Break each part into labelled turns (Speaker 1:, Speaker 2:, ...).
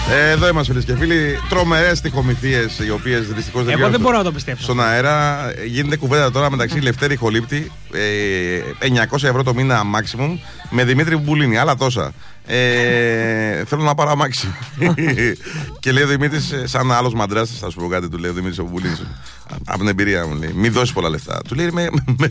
Speaker 1: Εδώ είμαστε, φίλες και φίλοι. Τρομερές τυχομηθίες, οι οποίες δυστυχώς
Speaker 2: εγώ δεν μπορώ να το πιστέψω.
Speaker 1: Στον αέρα γίνεται κουβέντα τώρα μεταξύ Λευτέρη Χολύπτη, 900 ευρώ το μήνα maximum, με Δημήτρη Μπουλίνη. Άλλα τόσα. Θέλω να πάρω αμάξι. Και λέει ο Δημήτρης, σαν άλλος μαντράς, θα σου πω κάτι, του λέει ο Δημήτρης ο Μπουλίνης. Από την εμπειρία μου λέει: μην δώσεις πολλά λεφτά. Του λέει: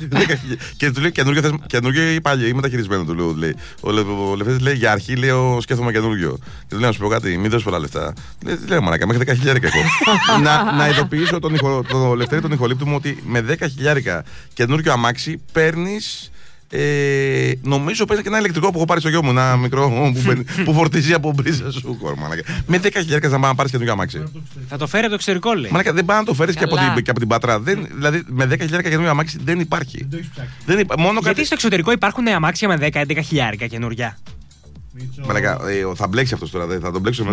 Speaker 1: και του λέει καινούργιο ή παλιό ή μεταχειρισμένο. Του λέει: ο Λευτέρης λέει: για αρχή λέω σκέφτομαι καινούργιο. Και του λέει: να σου πω κάτι, μην δώσεις πολλά λεφτά. Λέει: τι λέω, μαλάκα, μέχρι 10.000 έχω. Να ειδοποιήσω τον Λευτέρη τον Ιχολήπτη μου ότι με 10.000 καινούργιο αμάξι παίρνεις. Νομίζω παίζει και ένα ηλεκτρικό που έχω πάρει στο γιο μου. Ένα μικρό που φορτίζει από μπρίζα σου. Με 10.000 να πάρει καινούργιο αμάξι.
Speaker 2: Θα το φέρει από το εξωτερικό, λέει.
Speaker 1: Μαλάκα, δεν πάει να το φέρει και από την Πατρά. Δηλαδή με 10.000 καινούργιο αμάξι δεν υπάρχει.
Speaker 2: Γιατί στο εξωτερικό υπάρχουν αμάξια με 10-11.000 καινούργια.
Speaker 1: Μαλάκα, θα μπλέξει αυτό τώρα. Θα τον μπλέξω με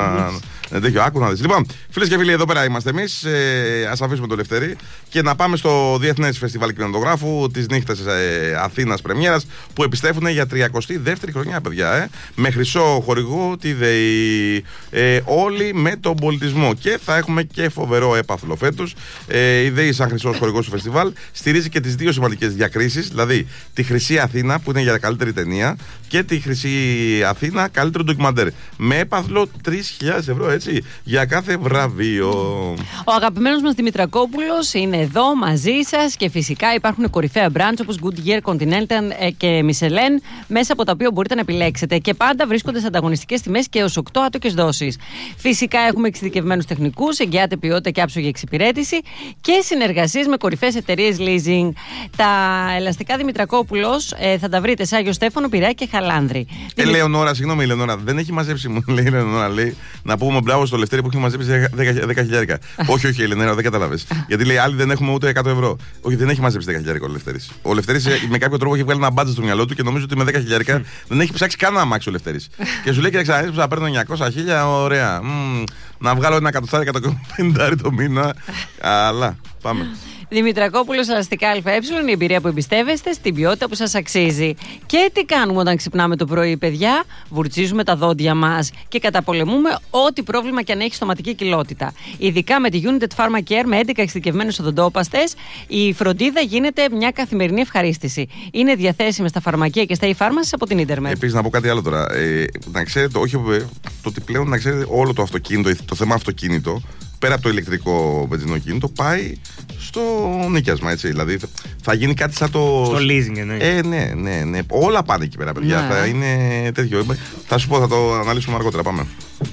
Speaker 1: ένα τέτοιο. Άκου να δεις. Λοιπόν, φίλες και φίλοι, εδώ πέρα είμαστε εμείς. Ας αφήσουμε το Λευτέρη και να πάμε στο Διεθνές Φεστιβάλ Κινηματογράφου της νύχτας Αθήνας Πρεμιέρας που επιστρέφουν για 32η χρονιά, παιδιά. Με χρυσό χορηγό τη ΔΕΗ. Όλοι με τον πολιτισμό. Και θα έχουμε και φοβερό έπαθλο φέτος. Η ΔΕΗ, σαν χρυσός χορηγός του φεστιβάλ, στηρίζει και τις δύο σημαντικές διακρίσεις. Δηλαδή τη Χρυσή Αθήνα που είναι για καλύτερη ταινία και τη Χρυσή Αθήνα καλύτερο ντοκιμαντέρ. Με έπαθλο 3.000 ευρώ, έτσι, για κάθε βραβείο.
Speaker 3: Ο αγαπημένος μας Δημητρακόπουλος είναι εδώ μαζί σας και φυσικά υπάρχουν κορυφαία brands όπως Goodyear, Continental και Michelin, μέσα από τα οποία μπορείτε να επιλέξετε και πάντα βρίσκονται σε ανταγωνιστικές τιμές και ως 8 άτοκες δόσεις. Φυσικά έχουμε εξειδικευμένους τεχνικούς, εγγυάται ποιότητα και άψογη εξυπηρέτηση και συνεργασίες με κορυφαίες εταιρείες leasing. Τα ελαστικά Δημητρακόπουλος θα τα βρείτε σε Άγιο Στέφανο, Πειραιά και Χαλάνδρη.
Speaker 1: Ελεονόρα, συγγνώμη, Ελεονόρα, δεν έχει μαζέψει, μου λέει η Ελεονόρα, λέει, να πούμε μπράβο στο Λευτέρη που έχει μαζέψει 10.000. Όχι, Ελεονόρα, δεν καταλαβες. Γιατί λέει άλλοι δεν έχουμε ούτε 100 ευρώ. Όχι, δεν έχει μαζέψει 10.000 ο Λευτέρης. Ο Λευτέρης με κάποιο τρόπο έχει βγάλει ένα μπάτζετ στο μυαλό του και νομίζω ότι με 10.000 δεν έχει ψάξει κανένα αμάξι ο Λευτέρης. Και σου λέει και ξανά που θα παίρνω 900.000, ωραία. Να βγάλω ένα 150 το μήνα. Αλλά πάμε.
Speaker 3: Δημητρακόπουλος, ελαστικά ΑΕ, η εμπειρία που εμπιστεύεστε στην ποιότητα που σας αξίζει. Και τι κάνουμε όταν ξυπνάμε το πρωί, παιδιά? Βουρτσίζουμε τα δόντια μας και καταπολεμούμε ό,τι πρόβλημα και αν έχει στοματική κοιλότητα. Ειδικά με τη United Pharma Care με 11 εξειδικευμένους οδοντόπαστες, η φροντίδα γίνεται μια καθημερινή ευχαρίστηση. Είναι διαθέσιμη στα φαρμακεία και στα e-pharmacies από την ίντερνετ.
Speaker 1: Επίσης, να πω κάτι άλλο τώρα. Να ξέρετε, όχι το ότι πλέον να ξέρετε όλο το αυτοκίνητο, το θέμα αυτοκίνητο, πέρα από το ηλεκτρικό βενζινό κίνητο, πάει στο νοικιάσμα, έτσι. Δηλαδή θα γίνει κάτι σαν το.
Speaker 2: Στο leasing εννοείται.
Speaker 1: Ναι. Όλα πάνε εκεί πέρα, παιδιά. Ναι. Θα είναι τέτοιο. Θα σου πω, θα το αναλύσουμε αργότερα. Πάμε.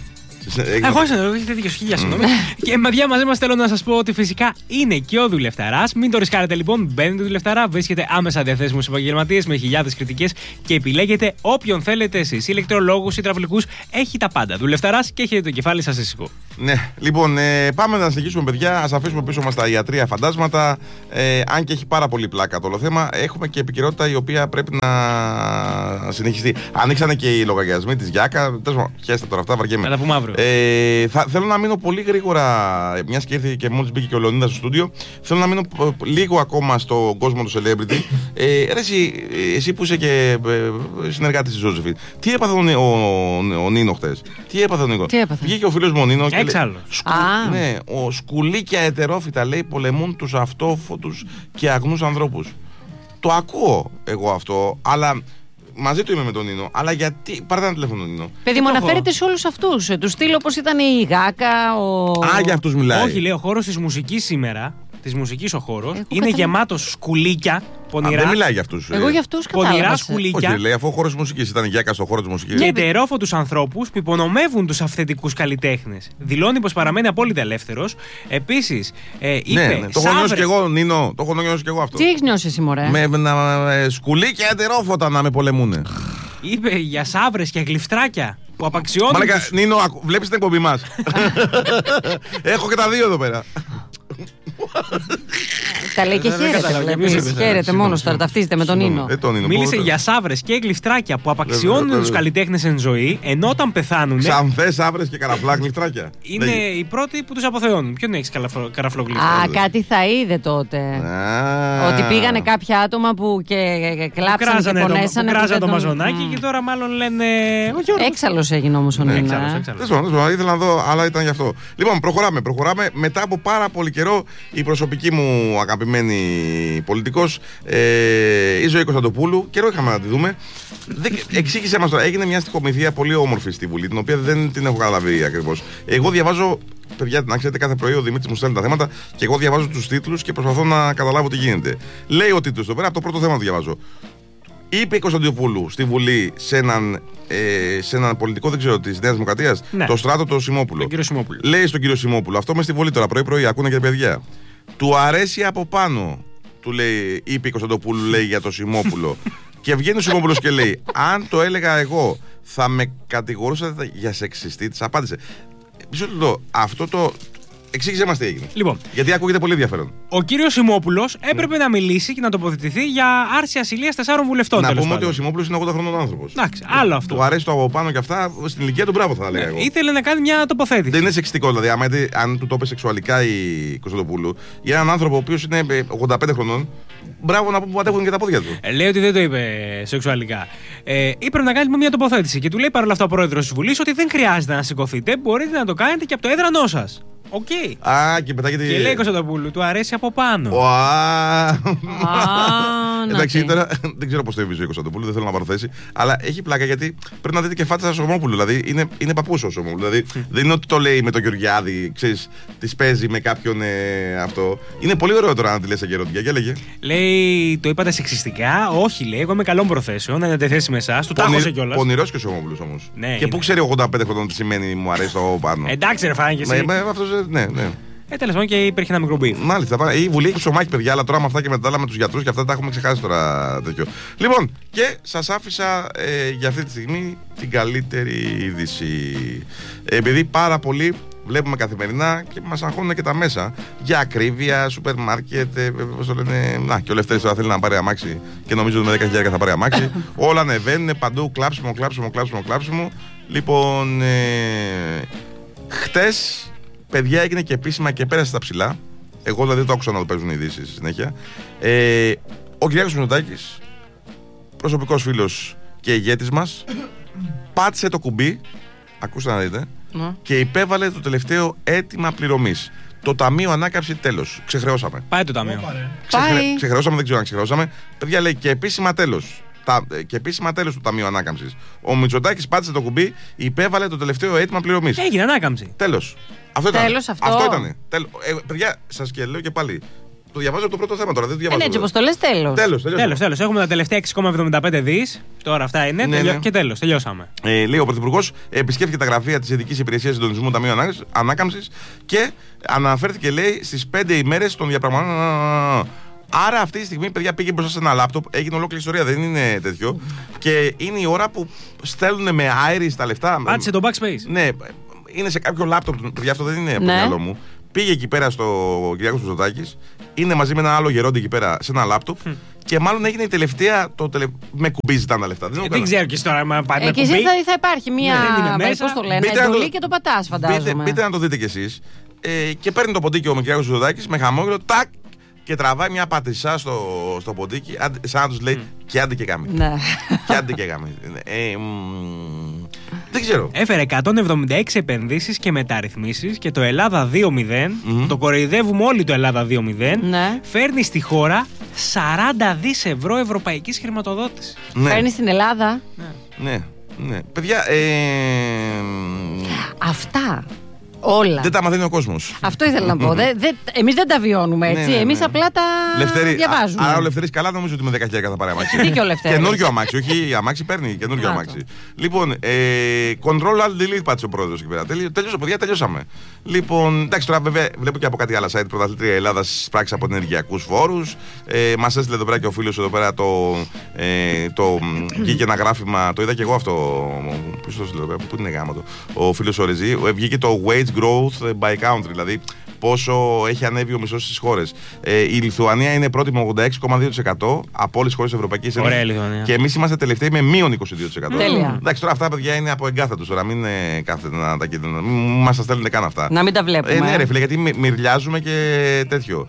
Speaker 2: Εγώ έχετε δίκιο, χίλια συγγνώμη. Και μαδιά μαζί μας θέλω να σας πω ότι φυσικά είναι και ο Δουλευταράς. Μην το ρισκάρετε λοιπόν, μπαίνετε Δουλευταρά, βρίσκεται άμεσα διαθέσιμους επαγγελματίες με χιλιάδες κριτικές και επιλέγετε όποιον θέλετε εσείς. Ηλεκτρολόγους, υδραυλικούς, έχει τα πάντα. Δουλευταράς και έχετε το κεφάλι σας ήσυχο.
Speaker 1: Ναι, λοιπόν, πάμε να συνεχίσουμε, παιδιά. Ας αφήσουμε πίσω μας τα ιατρεία φαντάσματα. Αν και έχει πάρα πολύ πλάκα το όλο θέμα, έχουμε και επικαιρότητα η οποία πρέπει να συνεχιστεί. Ανοίξανε και οι λογαριασμοί της Γιάκα. Χαίρεστε τώρα αυτά, βαριέμαι.
Speaker 2: Θα τα πούμε αύριο.
Speaker 1: Θέλω να μείνω πολύ γρήγορα, μιας και ήρθε και μόλις μπήκε και ο Λεωνίδας στο στούντιο. Θέλω να μείνω λίγο ακόμα στον κόσμο του celebrity. Εσύ που είσαι και συνεργάτης της Ζώζεφη, τι έπαθε ο Νίνο χτες? Τι έπαθε ο Νίνο? Βγήκε ο φίλος μου ο Νίνο.
Speaker 2: Έξαλλο.
Speaker 1: Ναι, σκουλίκια ετερόφυτα, λέει, πολεμούν τους αυτόφωτους και αγνούς ανθρώπους. Το ακούω εγώ αυτό, αλλά. Μαζί του είμαι με τον Νίνο, αλλά γιατί. Πάρτε ένα τηλέφωνο, Νίνο.
Speaker 3: Παιδί μου, αναφέρεται σε όλους αυτούς. Του στυλ όπως ήταν η Γάκα,
Speaker 1: για αυτούς μιλάει.
Speaker 2: Όχι, λέει, ο χώρος της μουσικής σήμερα, της μουσικής ο χώρος, είναι γεμάτος σκουλίκια. Πονηρά.
Speaker 1: Δεν μιλάει για αυτούς.
Speaker 3: Εγώ για αυτούς κατάλαβα.
Speaker 2: Πονηρά σκουλίκια.
Speaker 1: Όχι, λέει, αφού ο χώρος της μουσικής ήταν η Γιάκα στο χώρο της μουσικής.
Speaker 2: Και ετερόφωτους ανθρώπους που υπονομεύουν τους αυθεντικούς καλλιτέχνες. Δηλώνει πως παραμένει απόλυτα ελεύθερος. Επίσης, είπε.
Speaker 1: Ναι. Το έχω νιώσει κι εγώ, Νίνο. Το έχω νιώσει κι εγώ αυτό.
Speaker 3: Τι έχεις νιώσει εσύ, μωρέ?
Speaker 1: Σκουλίκια ετερόφωτα να με πολεμούνε.
Speaker 2: Είπε για σαύρες και γλυφτράκια που απαξιώνουν.
Speaker 1: Μαλάκα, Νίνο, βλέπεις την εκπομπή μας? Έχω και τα δύο εδώ πέρα.
Speaker 3: Τα λέει και χαίρεται. Χαίρεται μόνο τώρα, ταυτίζεται με τον Ίνο.
Speaker 2: Μίλησε για σαύρες και γλυφτράκια που απαξιώνουν τους καλλιτέχνες εν ζωή, ενώ όταν πεθάνουν.
Speaker 1: Ξανθές σαύρες και καραφλά γλυφτράκια.
Speaker 2: Είναι οι πρώτοι που τους αποθεώνουν. Ποιον έχεις καραφλό γλυφτράκι?
Speaker 3: Α, κάτι θα είδε τότε. Ότι πήγανε κάποια άτομα που και κλάψανε και πονέσανε.
Speaker 2: Κράζανε το μαζονάκι και τώρα μάλλον λένε.
Speaker 3: Έξαλλος έγινε όμως ο Νίνα.
Speaker 1: Ήθελα να δω, αλλά ήταν γι' αυτό. Λοιπόν, προχωράμε. Μετά από πάρα πολύ καιρό, η προσωπική μου αγαπημένη πολιτικός, η Ζωή Κωνσταντοπούλου, καιρό είχαμε να τη δούμε. Εξήγησε μας τώρα, έγινε μια στοιχομηθεία πολύ όμορφη στη Βουλή, την οποία δεν την έχω καταλαβεί ακριβώς. Εγώ διαβάζω, παιδιά, να ξέρετε, κάθε πρωί ο Δημήτρης μου στέλνει τα θέματα και εγώ διαβάζω τους τίτλους και προσπαθώ να καταλάβω τι γίνεται. Λέει ο τίτλος εδώ πέρα, από το πρώτο θέμα το διαβάζω. Είπε η Κωνσταντοπούλου στη Βουλή σε έναν πολιτικό, δεν ξέρω, της Νέας Δημοκρατίας, το Στράτο το Σιμόπουλο. Λέει στον κύριο Σιμόπουλο, αυτό μες στη Βουλή τώρα, πρωί-πρωί, ακούνε και παιδιά. Του αρέσει από πάνω, του λέει, είπε η Κωνσταντοπούλου, λέει για το Σιμόπουλο. Και βγαίνει ο Σιμόπουλος και λέει, αν το έλεγα εγώ, θα με κατηγορούσατε για σεξιστή? Της απάντησε. Μισό λεπτό, αυτό το. Εξήγησέ μας τι έγινε.
Speaker 2: Λοιπόν,
Speaker 1: γιατί ακούγεται πολύ ενδιαφέρον.
Speaker 2: Ο κύριος Σιμόπουλος έπρεπε να μιλήσει και να τοποθετηθεί για άρση ασυλίας 4 βουλευτών.
Speaker 1: Να πούμε ότι ο Σιμόπουλος είναι 80 χρονών άνθρωπος.
Speaker 2: Εντάξει, άλλο αυτό.
Speaker 1: Του αρέσει το από πάνω και αυτά, στην ηλικία του μπράβο θα έλεγα εγώ.
Speaker 2: Ήθελε να κάνει μια τοποθέτηση.
Speaker 1: Δεν είναι σεξιστικό, δηλαδή, αν του το είπε σεξουαλικά η Κωνσταντοπούλου, για έναν άνθρωπο ο οποίος είναι 85 χρονών, μπράβο να πούμε που πατέχουν και τα πόδια του.
Speaker 2: Λέει ότι δεν το είπε σεξουαλικά. Είπε να κάνει μια τοποθέτηση και του λέει παρόλα αυτά ο πρόεδρος της Βουλής ότι δεν χρειάζεται να σηκωθείτε, μπορείτε να το κάνετε και από το έδρανό σας. Okay.
Speaker 1: Και πετάγεται.
Speaker 2: Και λέει Κωνσταντοπούλου, του αρέσει από πάνω.
Speaker 1: Εντάξει, τώρα δεν ξέρω πώς το είπε η Κωνσταντοπούλου, δεν θέλω να πάρω θέση. Αλλά έχει πλάκα γιατί πρέπει να δείτε και φάτσα Σωμόπουλου. Δηλαδή είναι παππούς ο Σωμόπουλου. Δηλαδή δεν είναι ότι το λέει με τον Γεωργιάδη, ξέρεις, τη παίζει με κάποιον αυτό. Είναι πολύ ωραίο τώρα να τη λες σε γεροντιά. Για λέγε.
Speaker 2: Λέει, το είπατε σεξιστικά. Όχι, λέει, εγώ είμαι καλών προθέσεων. Να αντεθέσει με εσάς. Του τάχωσε κιόλας.
Speaker 1: Πονηρός και ο Σωμόπουλος όμως.
Speaker 2: Ναι,
Speaker 1: και πού ξέρει 85 χρονών τι σημαίνει μου αρέσει το πάνω.
Speaker 2: Εντάξει, ρε φάνηκε.
Speaker 1: Ναι.
Speaker 2: Τέλος πάντων και υπήρχε ένα μικρό μπιφ.
Speaker 1: Μάλιστα. Η Βουλή έχει ψωμάκι, παιδιά, αλλά τώρα με αυτά και με τα άλλα με τους γιατρούς και αυτά τα έχουμε ξεχάσει τώρα τέτοιο. Λοιπόν, και σας άφησα για αυτή τη στιγμή την καλύτερη είδηση. Επειδή πάρα πολύ βλέπουμε καθημερινά και μας αγχώνουν και τα μέσα για ακρίβεια, σούπερ μάρκετ, πώς το λένε. Να, και ο Λευτέρης τώρα θέλει να πάρει αμάξι και νομίζω ότι με 10.000 θα πάρει αμάξι. Όλα ανεβαίνουν παντού, κλάψιμο. Λοιπόν, χτες. Παιδιά, έγινε και επίσημα και πέρασε στα ψηλά. Εγώ δηλαδή το άκουσα να το παίζουν οι ειδήσεις στη συνέχεια. Ο Κυριάκος Μητσοτάκης, προσωπικός φίλος και ηγέτης μας, πάτησε το κουμπί, ακούστε να δείτε, και υπέβαλε το τελευταίο αίτημα πληρωμής. Το Ταμείο Ανάκαμψη, τέλος. Ξεχρεώσαμε.
Speaker 2: Πάει το Ταμείο.
Speaker 1: Ξεχρεώσαμε, δεν ξέρω αν ξεχρεώσαμε. Παιδιά, λέει και επίσημα τέλος. Και επίσημα τέλος του Ταμείου Ανάκαμψης. Ο Μητσοτάκης πάτησε το κουμπί, υπέβαλε το τελευταίο αίτημα πληρωμής.
Speaker 2: Έγινε ανάκαμψη.
Speaker 1: Τέλος. Αυτό ήταν. Παιδιά, σας και λέω και πάλι. Το διαβάζω από το πρώτο θέμα τώρα. Δεν το διαβάζω.
Speaker 3: Έτσι όπως το λες,
Speaker 2: τέλος. Έχουμε τα τελευταία 6,75 δις. Τώρα αυτά είναι. Ναι. Και τέλος. Τελειώσαμε.
Speaker 1: Λέει ο Πρωθυπουργός, επισκέφθηκε τα γραφεία της Ειδικής Υπηρεσίας Συντονισμού Ταμείου Ανάκαμψης και αναφέρθηκε, λέει, στις 5 ημέρες των διαπραγματεύσεων. Άρα αυτή τη στιγμή, παιδιά, πήγε μπροστά σε ένα λάπτοπ, έγινε ολόκληρη ιστορία, δεν είναι τέτοιο. Και είναι η ώρα που στέλνουν με iris τα λεφτά.
Speaker 2: Πάτησε το backspace.
Speaker 1: Ναι, είναι σε κάποιο λάπτοπ, παιδιά, αυτό δεν είναι από το μυαλό μου. Πήγε εκεί πέρα στο Κυριάκος Μητσοτάκης, είναι μαζί με ένα άλλο γερόντι εκεί πέρα σε ένα λάπτοπ και μάλλον έγινε η τελευταία. Με κουμπί ζητάνε τα λεφτά.
Speaker 2: Δεν ξέρω και τώρα, μα πάει με κουμπί.
Speaker 3: Εκεί θα υπάρχει μια. Πώς το λένε, εντολή και το πατάς, φαντάζομαι.
Speaker 1: Μπείτε να το δείτε κι εσείς. Και παίρνει το ποντίκι ο Κυριάκος Μητσοτάκης με χαμόγελο, τάκ! Και τραβάει μια πατησά στο ποντίκι, σαν να τους λέει και άντε και κάμε. Και άντε και κάμε. Δεν ξέρω.
Speaker 2: Έφερε 176 επενδύσεις και μεταρρυθμίσεις και το Ελλάδα 2.0, το κοροϊδεύουμε όλοι το Ελλάδα 2.0, φέρνει στη χώρα 40 δις ευρώ ευρωπαϊκής χρηματοδότησης.
Speaker 3: Φέρνει στην Ελλάδα.
Speaker 1: Ναι. Παιδιά,
Speaker 3: αυτά. Όλα.
Speaker 1: Δεν τα μαθαίνει ο κόσμος.
Speaker 3: Αυτό ήθελα να πω. Εμείς δεν τα βιώνουμε έτσι.
Speaker 1: Ναι.
Speaker 3: Εμείς απλά τα διαβάζουμε.
Speaker 1: Άρα ο Λευτέρης καλά νομίζω ότι με 10.000 θα πάρει αμάξι.
Speaker 3: Δίκιο ο Λευτέρης.
Speaker 1: Καινούργιο αμάξι. Όχι, αμάξι παίρνει. Καινούργιο αμάξι. Λοιπόν, Control Alt Delete πάτησε ο πρόεδρος εκεί πέρα. Τελείωσε, παιδιά, τελειώσαμε. Λοιπόν, εντάξει, τώρα βέβαια βλέπω και από κάτι άλλα site. Πρωταθλήτρια Ελλάδα στις πράξεις από ενεργειακούς φόρους. Μας έστειλε εδώ πέρα και ο φίλος εδώ πέρα βγήκε ένα γράφημα. Το είδα και εγώ αυτό. Πού είναι γάμα το. Ο φίλος ο Ρεζή. Βγήκε το Wage Growth by Country, δηλαδή πόσο έχει ανέβει ο μισθός στις χώρες. Η Λιθουανία είναι πρώτη με 86,2% από όλες τις χώρες της Ευρωπαϊκής Ένωσης. Και εμείς είμαστε τελευταίοι με μείον 22%.
Speaker 3: Τέλεια.
Speaker 1: Εντάξει, τώρα αυτά παιδιά είναι από εγκάθετους. Τώρα μην κάθετε να τα κοίτατε. Μην μας τα στέλνετε καν αυτά.
Speaker 3: Να μην τα βλέπουμε.
Speaker 1: Ναι, ρε φίλε, γιατί μυρλιάζουμε και τέτοιο.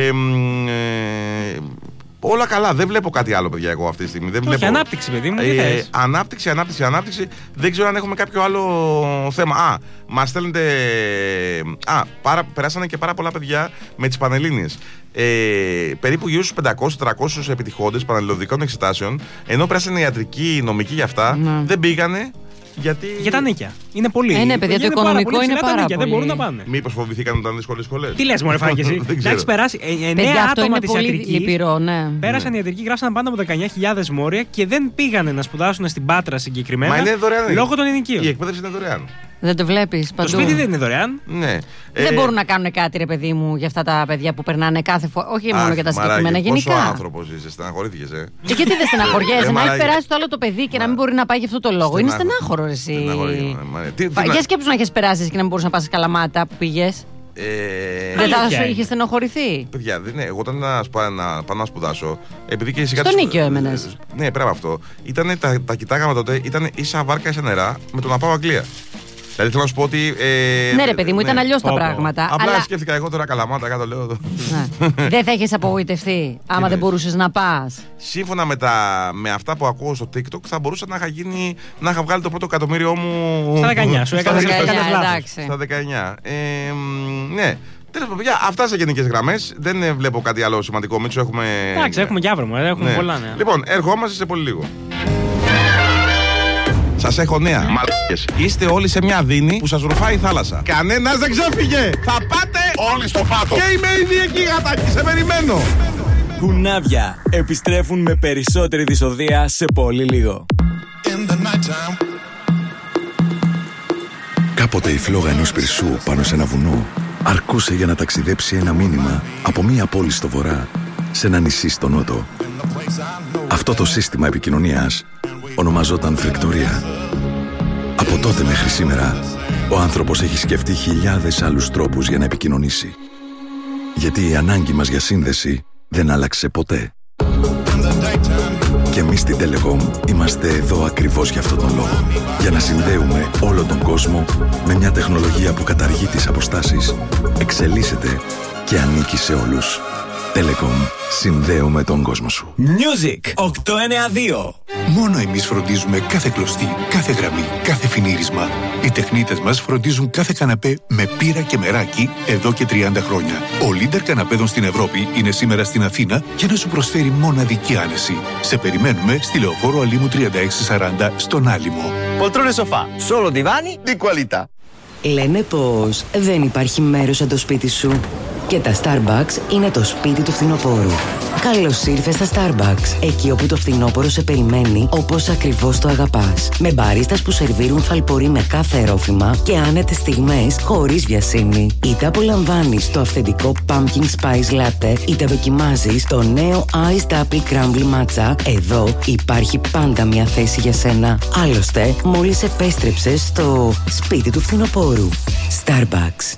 Speaker 1: Όλα καλά, δεν βλέπω κάτι άλλο, παιδιά, εγώ αυτή τη στιγμή. Δεν βλέπω...
Speaker 2: ανάπτυξη, παιδί μου.
Speaker 1: Ανάπτυξη. Δεν ξέρω αν έχουμε κάποιο άλλο θέμα. Μας στέλνετε. Περάσανε και πάρα πολλά παιδιά με τις Πανελλήνιες. Περίπου γύρω στους 500-300 επιτυχόντες πανελληνικών εξετάσεων. Ενώ πέρασαν ιατρική, νομική για αυτά, δεν πήγανε. Για
Speaker 2: τα νίκια. Είναι πολύ.
Speaker 3: Ναι, παιδιά, το οικονομικό είναι πάρα πολύ.
Speaker 2: Δεν μπορούν να πάνε.
Speaker 1: Μήπως φοβηθήκαν όταν ήταν δύσκολες σχολές.
Speaker 2: Τι λες, μωρέ, Φάκη, εσύ.
Speaker 1: Εντάξει,
Speaker 2: περάσει 9 άτομα της ιατρικής.
Speaker 3: Ναι.
Speaker 2: Πέρασαν ιατρική, γράψαν πάνω από 19.000 μόρια και δεν πήγανε να σπουδάσουν στην Πάτρα συγκεκριμένα.
Speaker 1: Μα είναι δωρεάν.
Speaker 2: Λόγω των ενοικίων.
Speaker 1: Η εκπαίδευση είναι δωρεάν.
Speaker 3: Δεν το βλέπεις παντού.
Speaker 2: Το σπίτι δεν είναι δωρεάν.
Speaker 1: Ναι.
Speaker 3: Δεν μπορούν να κάνουν κάτι, ρε παιδί μου, για αυτά τα παιδιά που περνάνε κάθε φορά. Όχι μόνο για τα συγκεκριμένα, γενικά.
Speaker 1: Πόσο άνθρωπος είσαι, στεναχωρήθηκες,
Speaker 3: Και γιατί δεν στεναχωριέσαι, να έχει περάσει το άλλο το παιδί και να μην μπορεί να πάει για αυτό το λόγο. Είναι στενάχωρο, εσύ. Για σκέψου να έχει περάσει και να μην μπορούσε να πα Καλαμάτα που πήγες. Δεν θα σου είχε στενοχωρηθεί.
Speaker 1: Παιδιά, εγώ όταν πάω να σπουδάσω. Επειδή και
Speaker 3: στο Νίκιο έμενες.
Speaker 1: Ναι, πρέπει αυτό. Τα κοιτάγαμε τότε, ήταν ίσα βάρκα ίσα νερά με το να πάω Αγγλία. Δηλαδή θέλω να σου πω ότι.
Speaker 3: Ναι, ρε παιδί μου, ήταν αλλιώς τα πράγματα.
Speaker 1: Απλά σκέφτηκα εγώ τώρα Καλαμάτα, κάτω λέω εδώ.
Speaker 3: Δεν θα είχες απογοητευτεί άμα δεν μπορούσες να πας.
Speaker 1: Σύμφωνα με αυτά που ακούω στο TikTok, θα μπορούσα να είχα βγάλει το πρώτο εκατομμύριό μου.
Speaker 2: Στα 19, σου έκανες
Speaker 3: λάθος.
Speaker 1: Στα 19. Ναι. Τέλος πάντων, παιδιά, αυτά σε γενικές γραμμές. Δεν βλέπω κάτι άλλο σημαντικό. Μίτσο, έχουμε.
Speaker 2: Εντάξει, έχουμε κι αύριο, έχουμε πολλά νέα.
Speaker 1: Λοιπόν, ερχόμαστε σε πολύ λίγο. Σας έχω νέα. Μαλάκες. Είστε όλοι σε μια δίνη που σας ρουφάει η θάλασσα. Κανένας δεν ξέφυγε. Θα πάτε όλοι στο πάτο. Και είμαι ήδη εκεί, γατάκι. Σε περιμένω.
Speaker 4: Κουνάβια επιστρέφουν με περισσότερη δυσοδεία σε πολύ λίγο.
Speaker 5: Κάποτε η φλόγα ενός πυρσού πάνω σε ένα βουνό αρκούσε για να ταξιδέψει ένα μήνυμα από μία πόλη στο βορρά σε ένα νησί στο νότο. Αυτό το σύστημα επικοινωνίας ονομαζόταν φρικτορία. Από τότε μέχρι σήμερα, ο άνθρωπος έχει σκεφτεί χιλιάδες άλλους τρόπους για να επικοινωνήσει. Γιατί η ανάγκη μας για σύνδεση δεν άλλαξε ποτέ. Και εμείς στην Telecom είμαστε εδώ ακριβώς για αυτόν τον λόγο. Για να συνδέουμε όλο τον κόσμο με μια τεχνολογία που καταργεί τις αποστάσεις, εξελίσσεται και ανήκει σε όλους. Telecom. Συνδέουμε τον κόσμο σου.
Speaker 4: Music 892.
Speaker 6: Μόνο εμείς φροντίζουμε κάθε κλωστή, κάθε γραμμή, κάθε φινίρισμα. Οι τεχνίτες μας φροντίζουν κάθε καναπέ με πύρα και μεράκι εδώ και 30 χρόνια. Ο leader καναπέδων στην Ευρώπη είναι σήμερα στην Αθήνα για να σου προσφέρει μοναδική άνεση. Σε περιμένουμε στη Λεωφόρο Αλήμου 3640 στον Άλυμο.
Speaker 7: Poltrone sofà, solo divani di qualità.
Speaker 8: Λένε πως δεν υπάρχει μέρος σαν το σπίτι σου. Και τα Starbucks είναι το σπίτι του φθινοπόρου. Καλώς ήρθες στα Starbucks, εκεί όπου το φθινόπωρο σε περιμένει όπως ακριβώς το αγαπάς. Με μπαρίστας που σερβίρουν φαλπορί με κάθε ερόφημα και άνετες στιγμές χωρίς βιασύνη. Είτε απολαμβάνεις το αυθεντικό Pumpkin Spice Latte, είτε δοκιμάζεις το νέο Iced Apple Crumble Matcha, εδώ υπάρχει πάντα μια θέση για σένα. Άλλωστε, μόλις επέστρεψες στο σπίτι του φθινοπόρου. Starbucks.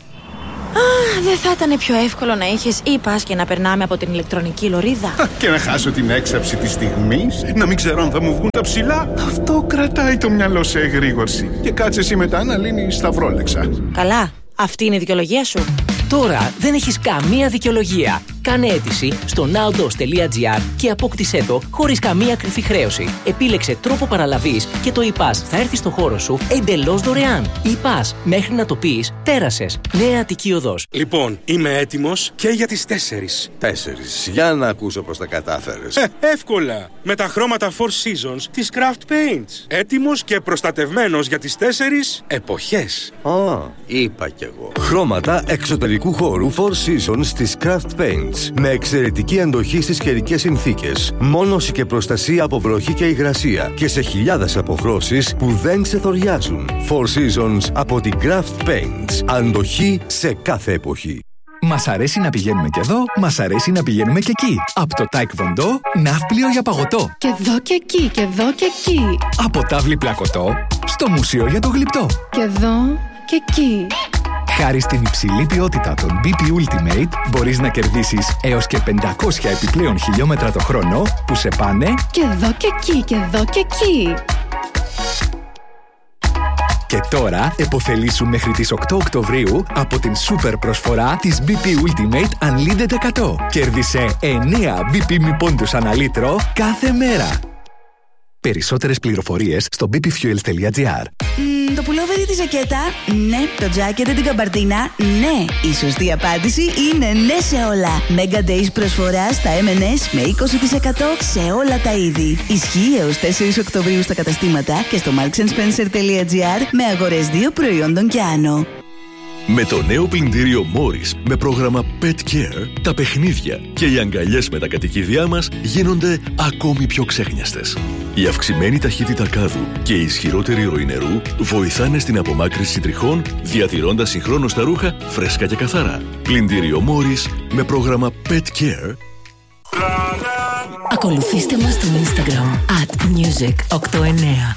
Speaker 9: Δεν θα ήταν πιο εύκολο να είχες e-pass και να περνάμε από την ηλεκτρονική λωρίδα?
Speaker 10: Και να χάσω την έξαψη της στιγμής, να μην ξέρω αν θα μου βγουν τα ψηλά. Αυτό κρατάει το μυαλό σε εγρήγορση. Και κάτσε εσύ μετά να λύνεις σταυρόλεξα.
Speaker 9: Καλά, αυτή είναι η δικαιολογία σου.
Speaker 11: Τώρα δεν έχεις καμία δικαιολογία. Κάνε αίτηση στο nowdos.gr και απόκτησέ το χωρίς καμία κρυφή χρέωση. Επίλεξε τρόπο παραλαβής και το e-pass θα έρθει στο χώρο σου εντελώς δωρεάν. E-pass, μέχρι να το πεις, πέρασες. Νέα Αττική Οδός.
Speaker 12: Λοιπόν, είμαι έτοιμος και για τις 4.
Speaker 13: 4. Για να ακούσω πώς τα κατάφερες.
Speaker 12: Εύκολα. Με τα χρώματα Four Seasons της Craft Paints. Έτοιμος και προστατευμένος για τις 4 εποχές.
Speaker 13: Είπα κι εγώ. Χρώματα εξωτερικού χώρου Four Seasons της Craft Paints. Με εξαιρετική αντοχή στις καιρικές συνθήκες. Μόνωση και προστασία από βροχή και υγρασία. Και σε χιλιάδες αποχρώσεις που δεν ξεθοριάζουν. Four Seasons από την Craft Paints. Αντοχή σε κάθε εποχή.
Speaker 14: Μας αρέσει να πηγαίνουμε και εδώ, μας αρέσει να πηγαίνουμε και εκεί. Από το Taekwondo, ναύπλιο για παγωτό.
Speaker 15: Και εδώ και εκεί, και εδώ και εκεί.
Speaker 14: Από τάβλη πλακωτό, στο μουσείο για το γλυπτό.
Speaker 15: Και εδώ και εκεί.
Speaker 14: Χάρη στην υψηλή ποιότητα των BP Ultimate μπορείς να κερδίσεις έως και 500 επιπλέον χιλιόμετρα το χρόνο που σε πάνε
Speaker 15: και εδώ και εκεί και εδώ και εκεί.
Speaker 14: Και τώρα επωφελήσου μέχρι τις 8 Οκτωβρίου από την σούπερ προσφορά της BP Ultimate Unlimited 100. Κέρδισε 9 BP μη πόντους ανά λίτρο κάθε μέρα. Περισσότερες πληροφορίες στο bpfuels.gr.
Speaker 16: Το πουλόβερι, τη ζακέτα, ναι. Το τζάκετ, την καμπαρτίνα, ναι. Η σωστή απάντηση είναι ναι σε όλα. Mega Days προσφορά στα M&S με 20% σε όλα τα είδη. Ισχύει έως 4 Οκτωβρίου στα καταστήματα και στο marksandspencer.gr με αγορές 2 προϊόντων και άνω.
Speaker 5: Με το νέο πλυντήριο Morris με πρόγραμμα Pet Care, τα παιχνίδια και οι αγκαλιές με τα κατοικίδια μας γίνονται ακόμη πιο ξέχνιαστες. Η αυξημένη ταχύτητα κάδου και η ισχυρότερη ροή νερού βοηθάνε στην απομάκρυνση τριχών, διατηρώντας συγχρόνως τα ρούχα φρέσκα και καθαρά. Πλυντήριο Morris με πρόγραμμα Pet Care.
Speaker 8: Ακολουθήστε μας στο Instagram @music89.